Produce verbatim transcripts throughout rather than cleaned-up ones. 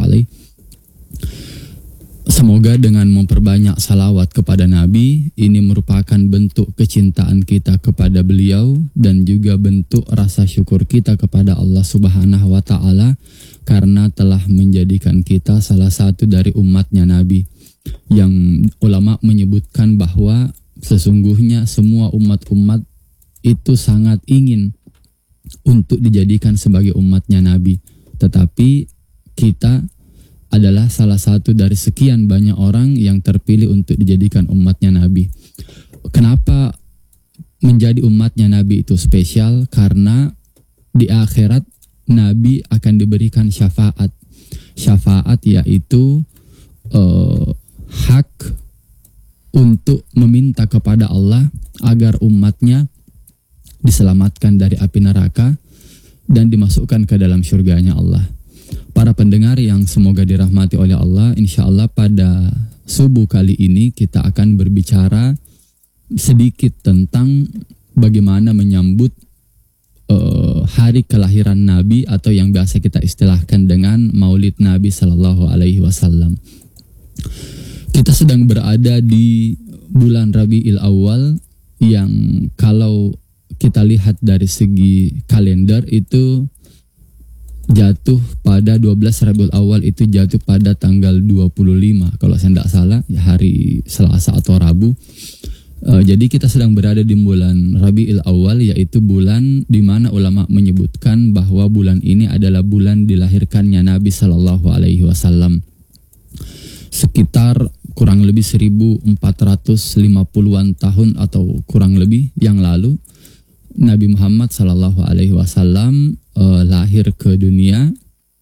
alaih. Semoga dengan memperbanyak salawat kepada Nabi, ini merupakan bentuk kecintaan kita kepada beliau dan juga bentuk rasa syukur kita kepada Allah Subhanahu wa Ta'ala karena telah menjadikan kita salah satu dari umatnya Nabi, yang ulama menyebutkan bahwa sesungguhnya semua umat-umat itu sangat ingin untuk dijadikan sebagai umatnya Nabi, tetapi kita adalah salah satu dari sekian banyak orang yang terpilih untuk dijadikan umatnya Nabi. Kenapa menjadi umatnya Nabi itu spesial? Karena di akhirat Nabi akan diberikan syafaat. Syafaat yaitu uh, hak untuk meminta kepada Allah agar umatnya diselamatkan dari api neraka dan dimasukkan ke dalam surganya Allah. Para pendengar yang semoga dirahmati oleh Allah, insya Allah pada subuh kali ini kita akan berbicara sedikit tentang bagaimana menyambut uh, hari kelahiran Nabi atau yang biasa kita istilahkan dengan Maulid Nabi Sallallahu Alaihi Wasallam. Kita sedang berada di bulan Rabiul Awal yang kalau kita lihat dari segi kalender itu jatuh pada dua belas Rabiul Awal, itu jatuh pada tanggal dua puluh lima kalau saya tidak salah, hari Selasa atau Rabu. Uh, jadi kita sedang berada di bulan Rabiul Awal, yaitu bulan di mana ulama menyebutkan bahwa bulan ini adalah bulan dilahirkannya Nabi Sallallahu Alaihi Wasallam. Sekitar kurang lebih seribu empat ratus lima puluhan tahun atau kurang lebih yang lalu, Nabi Muhammad Sallallahu Alaihi Wasallam uh, lahir ke dunia,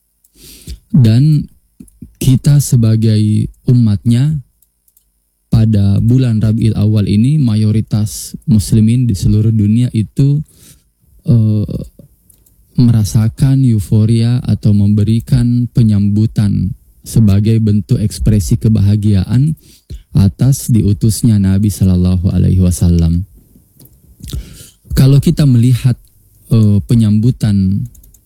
dan kita sebagai umatnya pada bulan Rabiul Awal ini mayoritas muslimin di seluruh dunia itu uh, merasakan euforia atau memberikan penyambutan sebagai bentuk ekspresi kebahagiaan atas diutusnya Nabi Sallallahu Alaihi Wasallam. Kalau kita melihat uh, penyambutan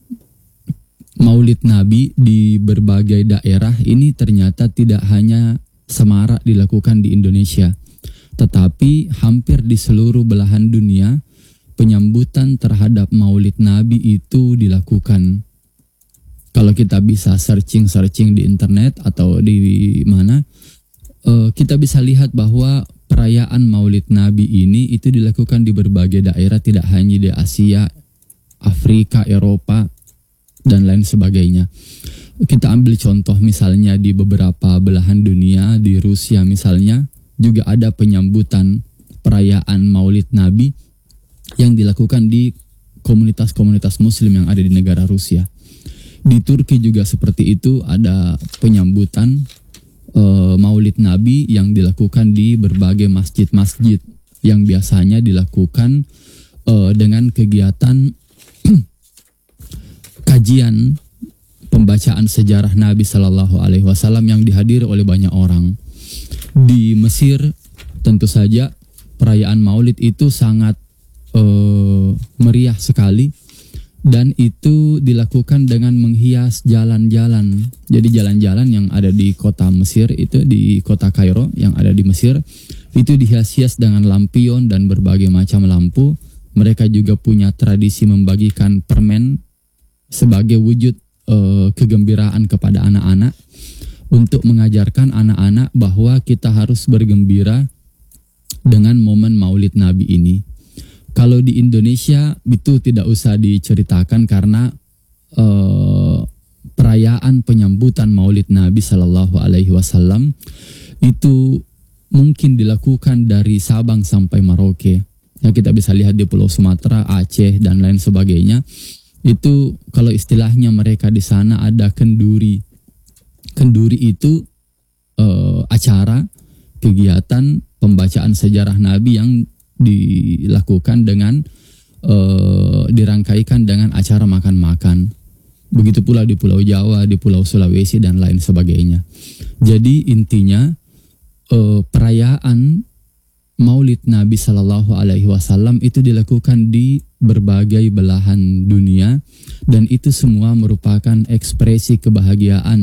Maulid Nabi di berbagai daerah ini ternyata tidak hanya semarak dilakukan di Indonesia, tetapi hampir di seluruh belahan dunia penyambutan terhadap Maulid Nabi itu dilakukan. Kalau kita bisa searching-searching di internet atau di mana, uh, kita bisa lihat bahwa perayaan Maulid Nabi ini itu dilakukan di berbagai daerah, tidak hanya di Asia, Afrika, Eropa, dan lain sebagainya. Kita ambil contoh misalnya di beberapa belahan dunia, di Rusia misalnya, juga ada penyambutan perayaan Maulid Nabi yang dilakukan di komunitas-komunitas muslim yang ada di negara Rusia. Di Turki juga seperti itu, ada penyambutan Uh, Maulid Nabi yang dilakukan di berbagai masjid-masjid yang biasanya dilakukan uh, dengan kegiatan kajian pembacaan sejarah Nabi Sallallahu Alaihi Wasallam yang dihadiri oleh banyak orang. Di Mesir tentu saja perayaan Maulid itu sangat uh, meriah sekali, dan itu dilakukan dengan menghias jalan-jalan. Jadi jalan-jalan yang ada di kota Mesir itu, di kota Kairo yang ada di Mesir, itu dihias-hias dengan lampion dan berbagai macam lampu. Mereka juga punya tradisi membagikan permen sebagai wujud uh, kegembiraan kepada anak-anak, untuk mengajarkan anak-anak bahwa kita harus bergembira dengan momen Maulid Nabi ini. Kalau di Indonesia itu tidak usah diceritakan karena uh, perayaan penyambutan Maulid Nabi Sallallahu Alaihi Wasallam itu mungkin dilakukan dari Sabang sampai Merauke. Ya, kita bisa lihat di Pulau Sumatera, Aceh, dan lain sebagainya. Itu kalau istilahnya mereka di sana ada kenduri. Kenduri itu uh, acara kegiatan pembacaan sejarah Nabi yang dilakukan dengan uh, dirangkaikan dengan acara makan-makan. Begitu pula di Pulau Jawa, di Pulau Sulawesi, dan lain sebagainya. Jadi intinya uh, perayaan Maulid Nabi Sallallahu Alaihi Wasallam itu dilakukan di berbagai belahan dunia, dan itu semua merupakan ekspresi kebahagiaan